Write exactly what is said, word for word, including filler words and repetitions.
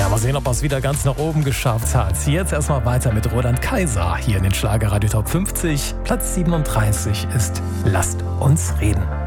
Ja, mal sehen, ob er es wieder ganz nach oben geschafft hat. Jetzt erstmal weiter mit Roland Kaiser hier in den Schlagerradio Top fünfzig. Platz siebenunddreißig ist Lasst uns reden.